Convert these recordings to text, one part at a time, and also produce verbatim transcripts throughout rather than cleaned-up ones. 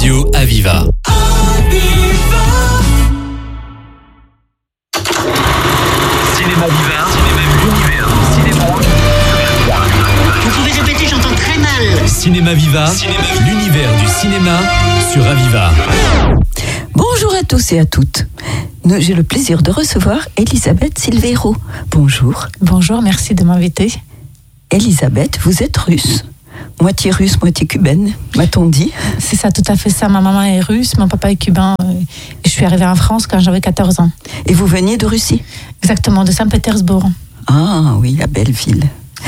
Radio Aviva. Cinéma Viva, l'univers du cinéma. Vous pouvez répéter, j'entends très mal. Cinéma Viva, l'univers du cinéma sur Aviva. Bonjour à tous et à toutes. J'ai le plaisir de recevoir Elisabeth Silveiro. Bonjour. Bonjour, merci de m'inviter. Elisabeth, vous êtes russe. Moitié russe, moitié cubaine, m'a-t-on dit. C'est ça, tout à fait ça. Ma maman est russe, mon papa est cubain. Et je suis arrivée en France quand j'avais quatorze ans. Et vous veniez de Russie ? Exactement, de Saint-Pétersbourg. Ah oui, la belle ville.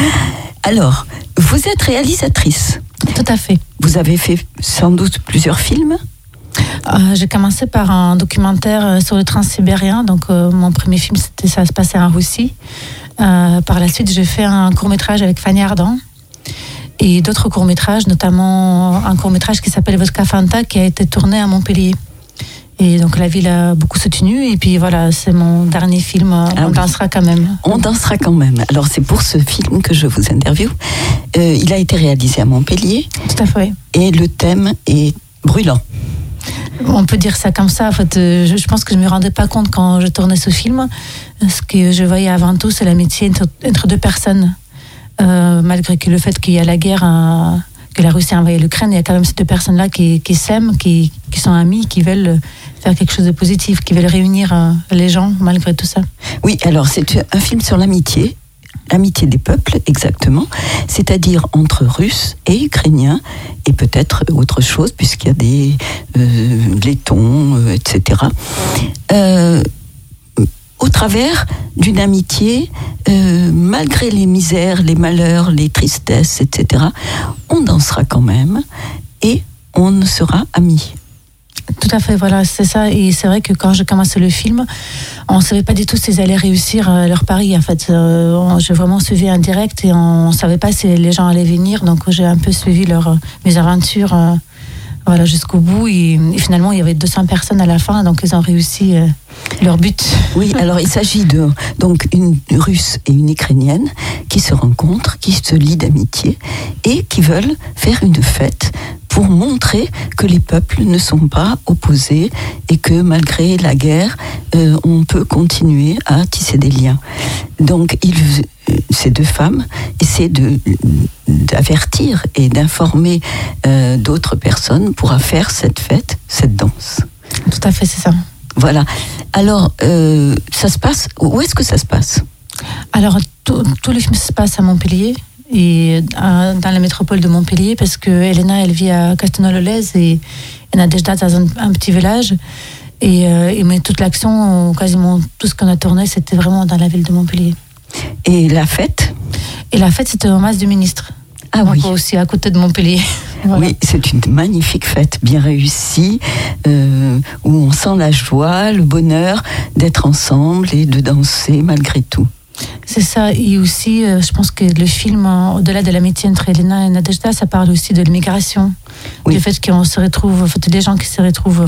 Alors, vous êtes réalisatrice. Tout à fait. Vous avez fait sans doute plusieurs films ? Euh, j'ai commencé par un documentaire sur le transsibérien. Donc, euh, mon premier film, c'était, ça se passait en Russie. Euh, par la suite, j'ai fait un court-métrage avec Fanny Ardant. Et d'autres courts-métrages, notamment un court-métrage qui s'appelle Vodka Fanta, qui a été tourné à Montpellier. Et donc la ville a beaucoup soutenu. Et puis voilà, c'est mon dernier film, ah On oui. dansera quand même. On dansera quand même. Alors c'est pour ce film que je vous interviewe. Euh, il a été réalisé à Montpellier. Tout à fait. Et le thème est brûlant. On peut dire ça comme ça. En fait, je, je pense que je ne me rendais pas compte quand je tournais ce film. Ce que je voyais avant tout, c'est l'amitié entre, entre deux personnes. Euh, malgré que le fait qu'il y a la guerre, euh, que la Russie a envahi l'Ukraine, il y a quand même ces deux personnes-là qui, qui s'aiment, qui, qui sont amies, qui veulent faire quelque chose de positif, qui veulent réunir euh, les gens malgré tout ça. Oui, alors c'est un film sur l'amitié, l'amitié des peuples, exactement, c'est-à-dire entre Russes et Ukrainiens, et peut-être autre chose, puisqu'il y a des euh, Lettons, euh, et cetera. Euh, au travers d'une amitié, euh, malgré les misères, les malheurs, les tristesses, et cetera, on dansera quand même et on sera amis. Tout à fait, voilà, c'est ça. Et c'est vrai que quand j'ai commencé le film, on ne savait pas du tout s'ils allaient réussir leur pari. En fait, euh, j'ai vraiment suivi en direct et on ne savait pas si les gens allaient venir. Donc j'ai un peu suivi leur, mes aventures euh, voilà, jusqu'au bout. Et, et finalement, il y avait deux cents personnes à la fin, donc ils ont réussi euh, leur but. Oui, alors il s'agit de donc une Russe et une Ukrainienne qui se rencontrent, qui se lient d'amitié et qui veulent faire une fête pour montrer que les peuples ne sont pas opposés et que malgré la guerre, euh, on peut continuer à tisser des liens. Donc ils, ces deux femmes essaient de, d'avertir et d'informer euh, d'autres personnes pour faire cette fête, cette danse. Tout à fait, c'est ça. Voilà. Alors, euh, ça se passe. Où est-ce que ça se passe ? Alors, tout, tout le film se passe à Montpellier, et à, dans la métropole de Montpellier, parce que Elena, elle vit à Castelnau-le-Lez et Nadejda dans un, un petit village. Et, euh, et mais toute l'action, quasiment tout ce qu'on a tourné, c'était vraiment dans la ville de Montpellier. Et la fête ? Et la fête, c'était au Mas du Ministre. Ah oui. Aussi à côté de Montpellier. Voilà. Oui, c'est une magnifique fête, bien réussie, euh, où on sent la joie, le bonheur d'être ensemble et de danser malgré tout. C'est ça, et aussi, euh, je pense que le film, au-delà de l'amitié entre Elena et Nadejda, ça parle aussi de l'immigration, oui. Du fait qu'on se retrouve, en fait, les gens qui se retrouvent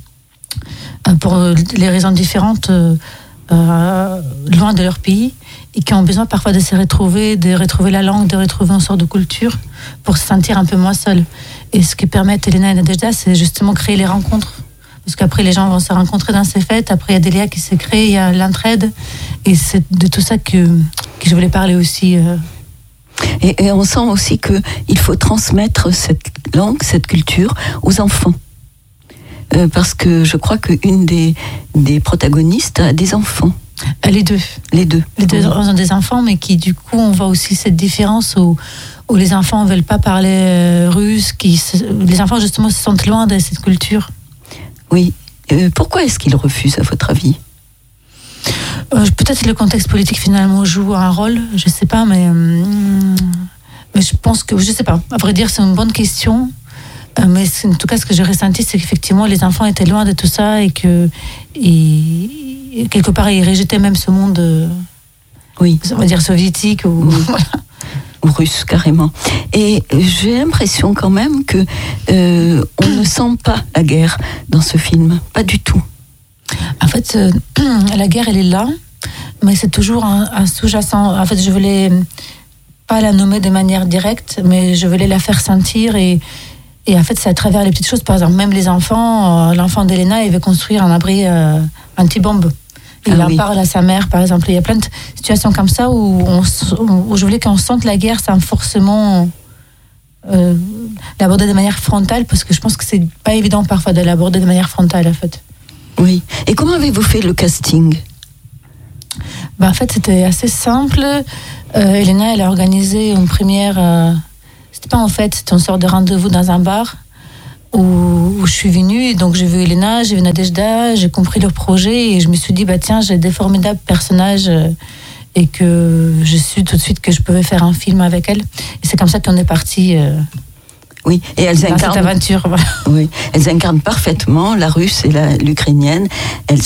euh, pour les raisons différentes, euh, euh, loin de leur pays, et qui ont besoin parfois de se retrouver, de retrouver la langue, de retrouver une sorte de culture pour se sentir un peu moins seul. Et ce que permettent Elena et Nadejda, c'est justement créer les rencontres. Parce qu'après, les gens vont se rencontrer dans ces fêtes, après il y a des liens qui se créent, il y a l'entraide, et c'est de tout ça que, que je voulais parler aussi. Euh. Et, et on sent aussi qu'il faut transmettre cette langue, cette culture aux enfants. Euh, parce que je crois qu'une des, des protagonistes a des enfants. Les deux. Les deux. Les deux ont des enfants, mais qui, du coup, on voit aussi cette différence où, où les enfants ne veulent pas parler euh, russe, qui se, les enfants, justement, se sentent loin de cette culture. Oui. Euh, pourquoi est-ce qu'ils refusent, à votre avis ? euh, Peut-être le contexte politique, finalement, joue un rôle, je ne sais pas, mais, euh, mais je pense que, je ne sais pas. À vrai dire, c'est une bonne question. Euh, mais en tout cas, ce que j'ai ressenti, c'est qu'effectivement, les enfants étaient loin de tout ça et que... Et, quelque part, ils rejetaient même ce monde, euh, oui. On va dire soviétique ou, oui. Voilà. Ou russe, carrément. Et j'ai l'impression quand même que euh, on ne sent pas la guerre dans ce film, pas du tout. En fait, euh, la guerre, elle est là, mais c'est toujours un, un sous-jacent. En fait, je voulais pas la nommer de manière directe, mais je voulais la faire sentir et Et en fait, c'est à travers les petites choses. Par exemple, même les enfants, euh, l'enfant d'Elena, il veut construire un abri euh, anti-bombe. Il ah, en oui. parle à sa mère, par exemple. Il y a plein de situations comme ça où, on, où je voulais qu'on sente la guerre sans forcément euh, l'aborder de manière frontale, parce que je pense que c'est pas évident parfois de l'aborder de manière frontale, en fait. Oui. Et comment avez-vous fait le casting ? Ben, en fait, c'était assez simple. Euh, Elena, elle a organisé une première... Euh, c'était pas en fait, c'était une sorte de rendez-vous dans un bar où, où je suis venue. Donc j'ai vu Elena, j'ai vu Nadejda, j'ai compris leur projet et je me suis dit, bah tiens, j'ai des formidables personnages euh, et que je suis tout de suite que je pouvais faire un film avec elles. Et c'est comme ça qu'on est parti. Euh, oui, et elles dans incarnent cette aventure. Voilà. Oui, elles incarnent parfaitement la Russe et la, l'Ukrainienne. Elles